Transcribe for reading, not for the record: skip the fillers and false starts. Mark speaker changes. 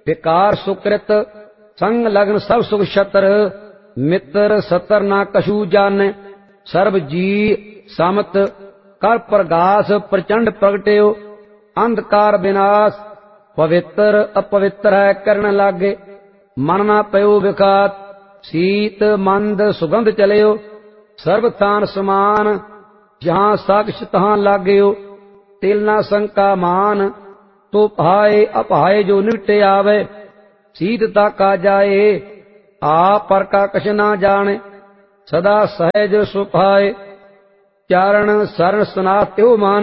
Speaker 1: विकार सुकृत संग लगन सब सुख छतर। मित्र सतर ना कछु जाने सर्व जी समत। कर प्रगास प्रचंड प्रगट्यो अंधकार विनाश। पवित्र अपवित्र है करण लागे मन ना पयो विखात। शीत मंद सुगंध चलियो सर्व थान समान। जहाँ साक्ष तहाँ लाग्यो तिल ना शंका मान। तो पाए अपाए जो निपटे आवे शीतता का जाए। आप पर का कछ ना जाने सदा सहज सुपाए। चारण शरण सनाथ त्यो मान